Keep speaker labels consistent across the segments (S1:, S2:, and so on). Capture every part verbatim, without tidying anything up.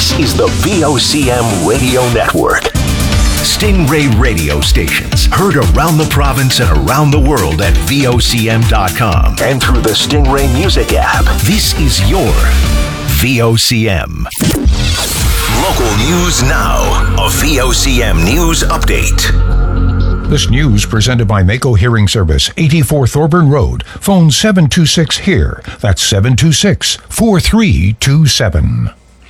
S1: This is the V O C M Radio Network. Stingray radio stations heard around the province and around the world at V O C M dot com and through the Stingray Music app. This is your V O C M. Local news now. A V O C M News Update.
S2: This news presented by Mako Hearing Service, eighty-four Thorburn Road. Phone seven two six HEAR. That's seven two six, four three two seven.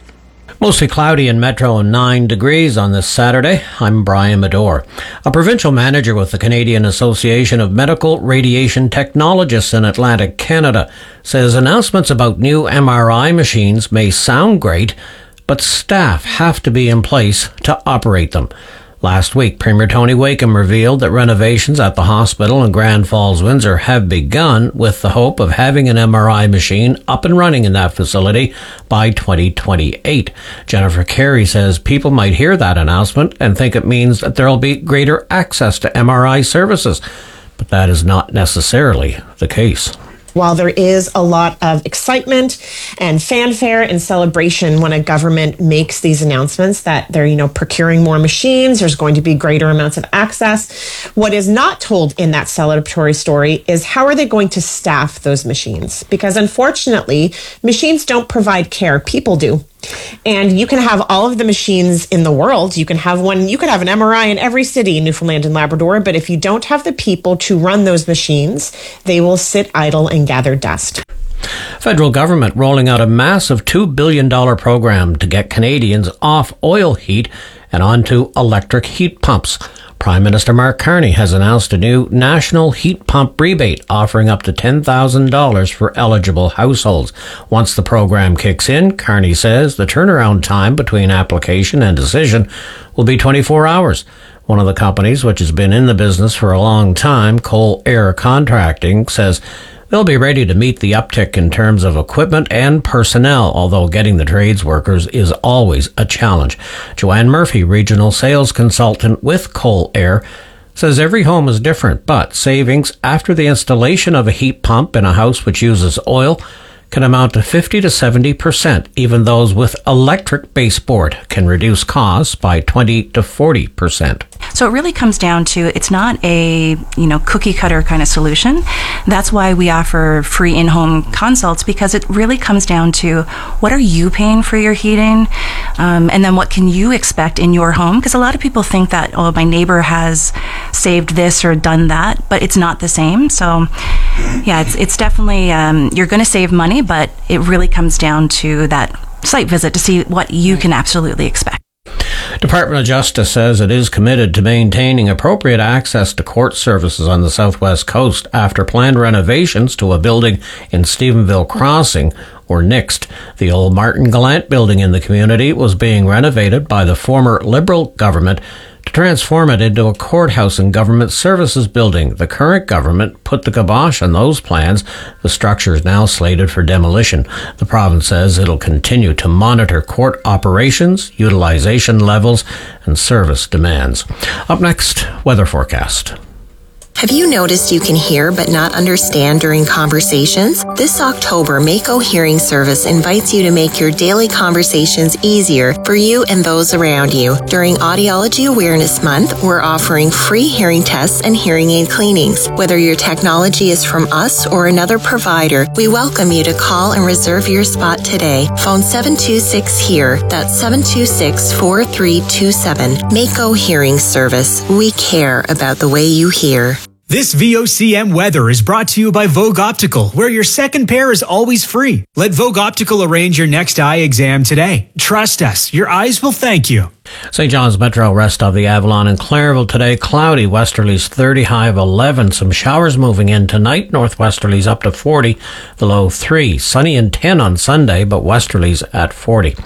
S3: Mostly cloudy in Metro and nine degrees on this Saturday. I'm Brian Medore. A provincial manager with the Canadian Association of Medical Radiation Technologists in Atlantic Canada says announcements about new M R I machines may sound great, but staff have to be in place to operate them. Last week, Premier Tony Wakeham revealed that renovations at the hospital in Grand Falls, Windsor have begun with the hope of having an M R I machine up and running in that facility by twenty twenty-eight. Jennifer Carey says people might hear that announcement and think it means that there will be greater access to M R I services, but that is not necessarily the case.
S4: While there is a lot of excitement and fanfare and celebration when a government makes these announcements that they're, you know, procuring more machines, there's going to be greater amounts of access. What is not told in that celebratory story is how are they going to staff those machines? Because unfortunately, machines don't provide care, people do. And you can have all of the machines in the world. You can have one, you could have an M R I in every city in Newfoundland and Labrador, but if you don't have the people to run those machines, they will sit idle and gather dust.
S3: Federal government rolling out a massive two billion dollars program to get Canadians off oil heat and onto electric heat pumps. Prime Minister Mark Carney has announced a new national heat pump rebate offering up to ten thousand dollars for eligible households. Once the program kicks in, Carney says the turnaround time between application and decision will be twenty-four hours. One of the companies, which has been in the business for a long time, Cole Air Contracting, says they'll be ready to meet the uptick in terms of equipment and personnel, although getting the trades workers is always a challenge. Joanne Murphy, regional sales consultant with Cole Air, says every home is different, but savings after the installation of a heat pump in a house which uses oil can amount to fifty to seventy percent. Even those with electric baseboard can reduce costs by twenty to forty percent.
S5: So it really comes down to, it's not a, you know, cookie cutter kind of solution. That's why we offer free in-home consults, because it really comes down to what are you paying for your heating, um, and then what can you expect in your home? Because a lot of people think that, oh, my neighbor has saved this or done that, but it's not the same. So yeah, it's it's definitely, um, you're going to save money, but it really comes down to that site visit to see what you can absolutely expect.
S3: Department of Justice says it is committed to maintaining appropriate access to court services on the southwest coast after planned renovations to a building in Stephenville Crossing were nixed. The old Martin Gallant building in the community was being renovated by the former Liberal government to transform it into a courthouse and government services building. The current government put the kibosh on those plans. The structure is now slated for demolition. The province says it'll continue to monitor court operations, utilization levels, and service demands. Up next, weather forecast.
S6: Have you noticed you can hear but not understand during conversations? This October, Mako Hearing Service invites you to make your daily conversations easier for you and those around you. During Audiology Awareness Month, we're offering free hearing tests and hearing aid cleanings. Whether your technology is from us or another provider, we welcome you to call and reserve your spot today. Phone seven two six HEAR. That's seven two six, four three two seven. Mako Hearing Service. We care about the way you hear.
S7: This V O C M weather is brought to you by Vogue Optical, where your second pair is always free. Let Vogue Optical arrange your next eye exam today. Trust us, your eyes will thank you.
S3: Saint John's Metro, rest of the Avalon and Clareville today. Cloudy, westerlies thirty, high of eleven. Some showers moving in tonight. Northwesterlies up to forty, the low three. Sunny and ten on Sunday, but westerlies at forty.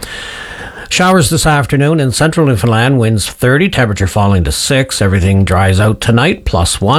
S3: Showers this afternoon in central Newfoundland, winds thirty, temperature falling to six. Everything dries out tonight, plus one.